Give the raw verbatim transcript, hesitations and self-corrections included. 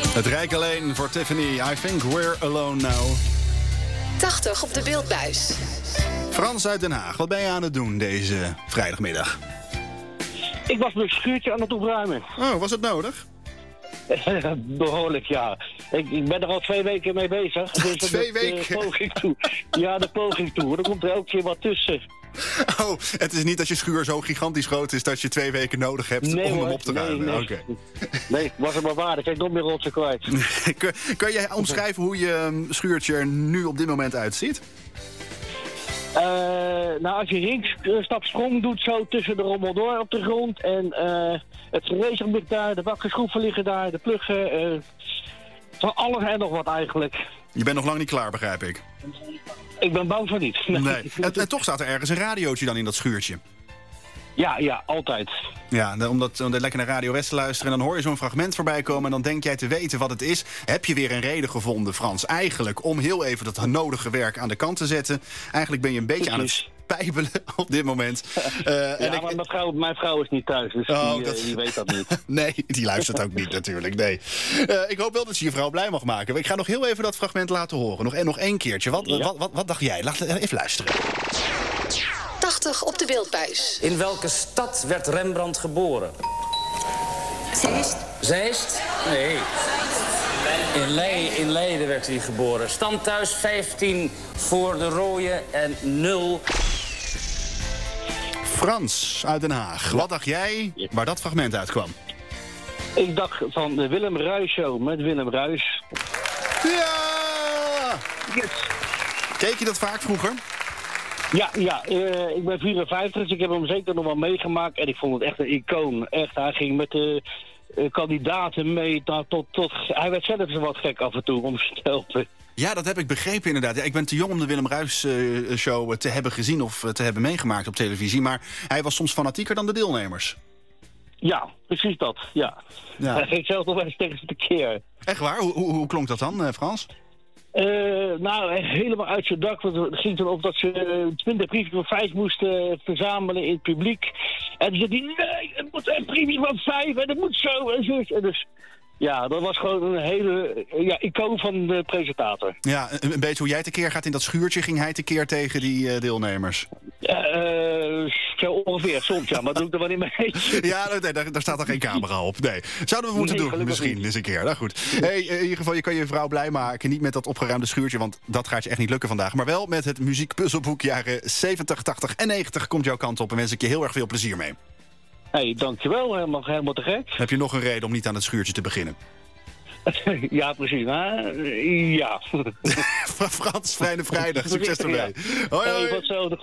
Het Rijk alleen voor Tiffany. I think we're alone now. tachtig op de beeldbuis. Frans uit Den Haag, wat ben je aan het doen deze vrijdagmiddag? Ik was mijn schuurtje aan het opruimen. Oh, was het nodig? Behoorlijk, ja. Ik, ik ben er al twee weken mee bezig. Dus Twee dat, weken? Uh, poging toe. Ja, de poging toe. Er komt er elke keer wat tussen. Oh, het is niet dat je schuur zo gigantisch groot is dat je twee weken nodig hebt nee, om hoor. hem op te ruimen. Nee, nee. Okay. nee, was het maar waar. Ik heb nog meer rotsen kwijt. kun, kun je omschrijven hoe je schuurtje er nu op dit moment uitziet? Uh, nou, als je links een stap sprong doet, zo tussen de rommel door op de grond. En uh, het gerezen ligt daar, de bakkenschroeven liggen daar, de pluggen. Uh, van alles en nog wat eigenlijk. Je bent nog lang niet klaar, begrijp ik. Ik ben bang van niet. Nee. nee. En, en toch staat er ergens een radiootje dan in dat schuurtje. Ja, ja, altijd. Ja, omdat, omdat lekker naar Radio West te luisteren... en dan hoor je zo'n fragment voorbij komen... en dan denk jij te weten wat het is. Heb je weer een reden gevonden, Frans, eigenlijk... om heel even dat nodige werk aan de kant te zetten. Eigenlijk ben je een beetje aan het spijbelen op dit moment. Uh, ja, en ik, maar mijn vrouw, mijn vrouw is niet thuis, dus oh, die, dat... uh, die weet dat niet. Nee, die luistert ook niet natuurlijk, nee. Uh, ik hoop wel dat je je vrouw blij mag maken. Ik ga nog heel even dat fragment laten horen. Nog, en nog één keertje. Wat, ja. wat, wat, wat dacht jij? Laat even luisteren. tachtig op de beeldbuis. In welke stad werd Rembrandt geboren? Zeist. Zeist? Nee. In, Le in Leiden werd hij geboren. Stand thuis vijftien voor de rode en nul. Frans uit Den Haag. Wat dacht jij waar dat fragment uitkwam? Ik dacht van de Willem Ruijs Show met Willem Ruijs. Ja! Yes. Keek je dat vaak vroeger? Ja, ja uh, ik ben vierenvijftig, dus ik heb hem zeker nog wel meegemaakt. En ik vond het echt een icoon. Echt, hij ging met de uh, kandidaten mee tot, tot, tot... Hij werd zelf zo wat gek af en toe om ze te helpen. Ja, dat heb ik begrepen inderdaad. Ja, ik ben te jong om de Willem Ruijs uh, show te hebben gezien of uh, te hebben meegemaakt op televisie. Maar hij was soms fanatieker dan de deelnemers. Ja, precies dat, ja. ja. Hij ging zelfs nog wel eens tegen ze tekeer. Echt waar? Hoe, hoe, hoe klonk dat dan, uh, Frans? Uh, nou, helemaal uit zijn dak. Want het ging erop dat ze twintig briefjes van vijf moesten uh, verzamelen in het publiek. En toen zei hij, nee, het moet een briefje van vijf en dat moet zo en zo. En dus, ja, dat was gewoon een hele ja, icoon van de presentator. Ja, een, een beetje hoe jij tekeer gaat in dat schuurtje, ging hij tekeer tegen die uh, deelnemers? Uh, zo ongeveer, soms ja, maar doe ik er wel niet mee. Ja, nee, daar, daar staat er geen camera op. Nee. Zouden we moeten nee, doen, misschien niet. eens een keer. Nou goed. Hey, in ieder geval, je kan je vrouw blij maken. Niet met dat opgeruimde schuurtje, want dat gaat je echt niet lukken vandaag. Maar wel met het muziekpuzzelboek jaren zeventig, tachtig en negentig komt jouw kant op. En wens ik je heel erg veel plezier mee. Hé, hey, dankjewel. Helemaal, helemaal te gek. Heb je nog een reden om niet aan het schuurtje te beginnen? Ja, precies. Hè? Ja. Frans, fijne vrijdag. Succes ermee. Hoi, hoi. Hey, wat zo.